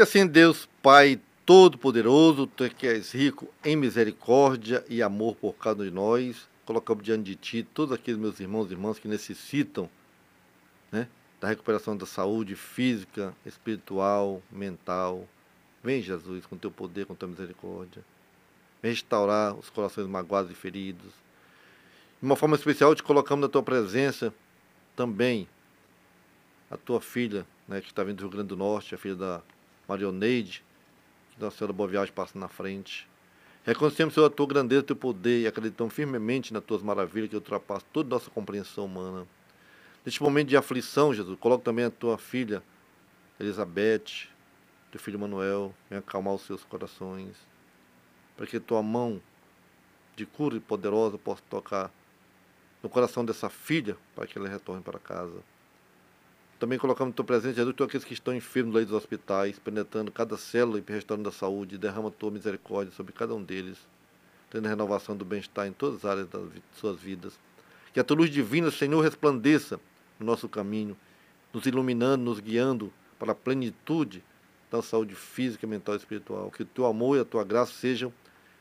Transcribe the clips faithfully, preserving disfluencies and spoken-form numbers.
assim, Deus Pai Todo-Poderoso, Tu que és rico em misericórdia e amor por cada um de nós, colocamos diante de Ti todos aqueles meus irmãos e irmãs que necessitam, né, da recuperação da saúde física, espiritual, mental. Vem, Jesus, com Teu poder, com Tua misericórdia. Vem restaurar os corações magoados e feridos. De uma forma especial, te colocamos na Tua presença também a Tua filha, né, que está vindo do Rio Grande do Norte, a filha da Marioneide, que Nossa Senhora Boa Viagem passa na frente. Reconhecemos, Senhor, a Tua grandeza, o Teu poder e acreditamos firmemente nas Tuas maravilhas que ultrapassam toda a nossa compreensão humana. Neste momento de aflição, Jesus, coloca também a Tua filha, Elizabeth, Teu filho Manuel, venha acalmar os seus corações, para que Tua mão de cura e poderosa possa tocar no coração dessa filha, para que ela retorne para casa. Também colocamos no Teu presente, Jesus, todos aqueles que estão enfermos no leito dos hospitais, penetrando cada célula e restaurando a saúde, derrama a Tua misericórdia sobre cada um deles, tendo a renovação do bem-estar em todas as áreas das suas vidas. Que a Tua luz divina, Senhor, resplandeça no nosso caminho, nos iluminando, nos guiando para a plenitude da saúde física, mental e espiritual. Que o Teu amor e a Tua graça sejam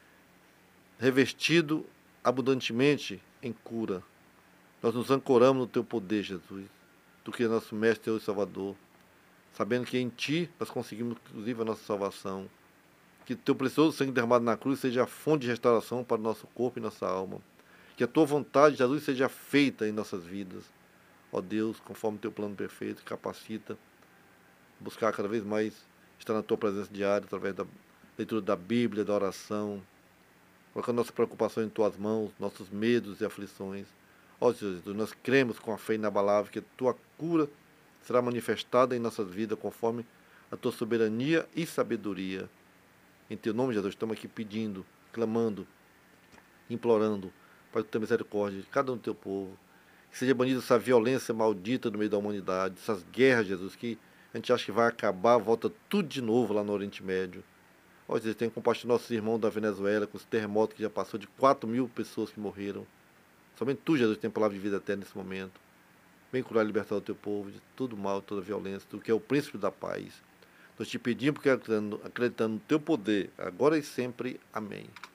revestidos abundantemente em cura. Nós nos ancoramos no Teu poder, Jesus, Tu que é nosso Mestre e Salvador, sabendo que em Ti nós conseguimos, inclusive, a nossa salvação. Que Teu precioso sangue derramado na cruz seja a fonte de restauração para o nosso corpo e nossa alma. Que a Tua vontade, Jesus, seja feita em nossas vidas. Ó Deus, conforme o Teu plano perfeito, capacita, buscar cada vez mais estar na Tua presença diária, através da leitura da Bíblia, da oração, colocando nossa preocupação em Tuas mãos, nossos medos e aflições. Ó Jesus, nós cremos com a fé inabalável que a Tua cura será manifestada em nossas vidas conforme a Tua soberania e sabedoria. Em Teu nome, Jesus, estamos aqui pedindo, clamando, implorando para que Tu tenha misericórdia de cada um do Teu povo. Que seja banida essa violência maldita no meio da humanidade, essas guerras, Jesus, que a gente acha que vai acabar, volta tudo de novo lá no Oriente Médio. Ó Jesus, tem compaixão dos nossos irmãos da Venezuela, com esse terremoto que já passou de quatro mil pessoas que morreram. Somente Tu, Jesus, tem palavra de vida eterna nesse momento. Vem curar e libertar o Teu povo de todo mal, toda violência, Tu que é o príncipe da paz. Nós te pedimos porque acreditando, acreditando no Teu poder, agora e sempre. Amém.